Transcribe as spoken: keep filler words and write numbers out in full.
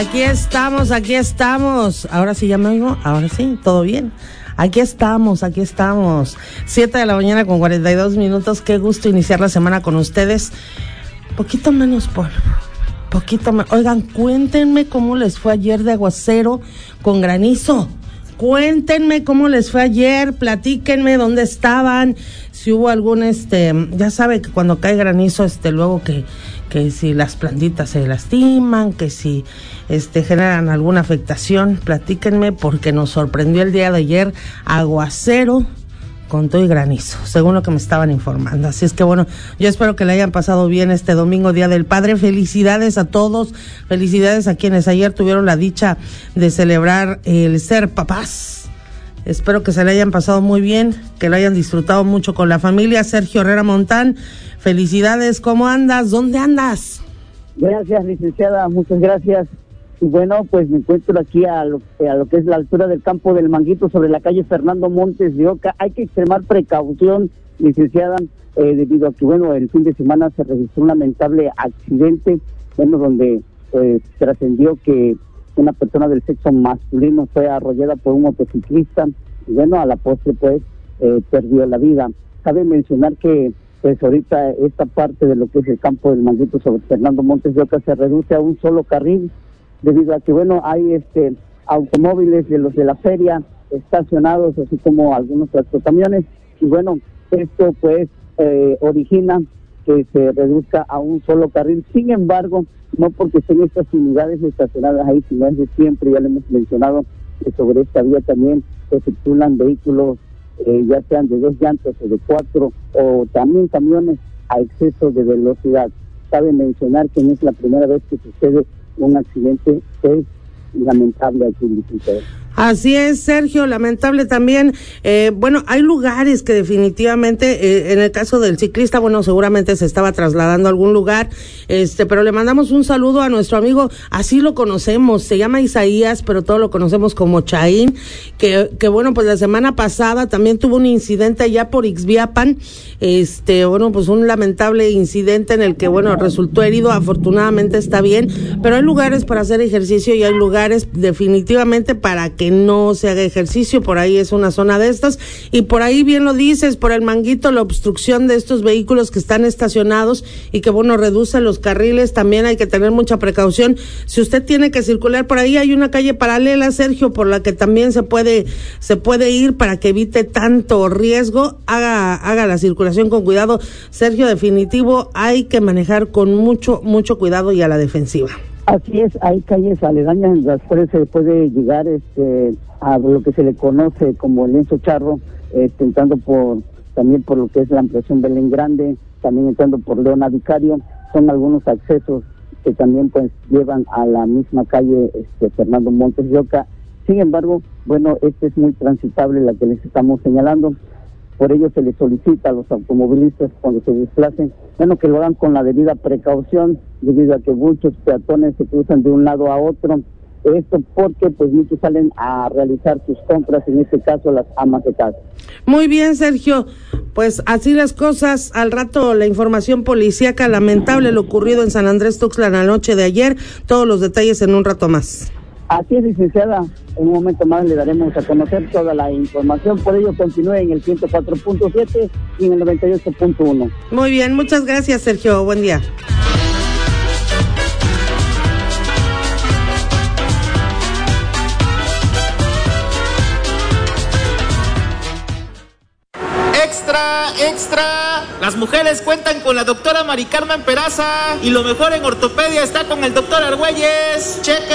Aquí estamos, aquí estamos. Ahora sí ya me oigo, ahora sí, todo bien. Aquí estamos, aquí estamos. Siete de la mañana con cuarenta y dos minutos. Qué gusto iniciar la semana con ustedes. Poquito menos polvo, poquito menos. Oigan, cuéntenme cómo les fue ayer de aguacero con granizo. Cuéntenme cómo les fue ayer, platíquenme dónde estaban, si hubo algún, este, ya sabe que cuando cae granizo, este, luego que, que si las plantitas se lastiman, que si, este, generan alguna afectación, platíquenme porque nos sorprendió el día de ayer aguacero con todo y granizo, según lo que me estaban informando. Así es que bueno, yo espero que le hayan pasado bien este domingo, Día del Padre. Felicidades a todos, felicidades a quienes ayer tuvieron la dicha de celebrar el ser papás. Espero que se le hayan pasado muy bien, que lo hayan disfrutado mucho con la familia. Sergio Herrera Montán, felicidades, ¿cómo andas? ¿Dónde andas? Gracias, licenciada, muchas gracias. Y bueno, pues me encuentro aquí a lo, a lo que es la altura del campo del Manguito, sobre la calle Fernando Montes de Oca. Hay que extremar precaución, licenciada, eh, debido a que, bueno, el fin de semana se registró un lamentable accidente, bueno, donde pues trascendió que una persona del sexo masculino fue arrollada por un motociclista y, bueno, a la postre, pues, eh, perdió la vida. Cabe mencionar que, pues, ahorita esta parte de lo que es el campo del Manguito sobre Fernando Montes de Oca se reduce a un solo carril, debido a que, bueno, hay este automóviles de los de la feria estacionados, así como algunos tractocamiones, y bueno, esto pues eh, origina que se reduzca a un solo carril. Sin embargo, no porque estén estas unidades estacionadas ahí, sino es de siempre, ya le hemos mencionado que sobre esta vía también se circulan vehículos, eh, ya sean de dos llantas o de cuatro, o también camiones a exceso de velocidad. Cabe mencionar que no es la primera vez que sucede un accidente, es lamentable aquí en Vicente. Así es, Sergio, lamentable también. Eh, bueno, hay lugares que definitivamente, eh, en el caso del ciclista, bueno, seguramente se estaba trasladando a algún lugar, este, pero le mandamos un saludo a nuestro amigo, así lo conocemos, se llama Isaías, pero todos lo conocemos como Chaín, que, que bueno, pues la semana pasada también tuvo un incidente allá por Ixbiapan, este, bueno, pues un lamentable incidente en el que, bueno, resultó herido, afortunadamente está bien, pero hay lugares para hacer ejercicio y hay lugares definitivamente para que que no se haga ejercicio. Por ahí es una zona de estas, y por ahí bien lo dices, por el Manguito, la obstrucción de estos vehículos que están estacionados y que, bueno, reduce los carriles. También hay que tener mucha precaución. Si usted tiene que circular por ahí, hay una calle paralela, Sergio, por la que también se puede se puede ir para que evite tanto riesgo. Haga haga la circulación con cuidado, Sergio. Definitivo, hay que manejar con mucho mucho cuidado y a la defensiva. Así es, hay calles aledañas en las cuales se puede llegar este a lo que se le conoce como el lienzo charro, este, entrando por también por lo que es la ampliación Belén Grande, también entrando por Leona Vicario. Son algunos accesos que también pues llevan a la misma calle este, Fernando Montes de Oca. Sin embargo, bueno, este es muy transitable la que les estamos señalando. Por ello se les solicita a los automovilistas cuando se desplacen, bueno, que lo hagan con la debida precaución, debido a que muchos peatones se cruzan de un lado a otro. Esto porque pues muchos salen a realizar sus compras, en este caso las amas de casa. Muy bien, Sergio, pues así las cosas. Al rato la información policíaca, lamentable lo ocurrido en San Andrés Tuxtla la noche de ayer, todos los detalles en un rato más. Así es, licenciada, en un momento más le daremos a conocer toda la información, por ello continúe en el ciento cuatro punto siete y en el noventa y ocho punto uno. Muy bien, muchas gracias, Sergio, buen día. ¡Extra, extra! Las mujeres cuentan con la doctora Mari Carmen Peraza y lo mejor en ortopedia está con el doctor Argüelles. Cheque.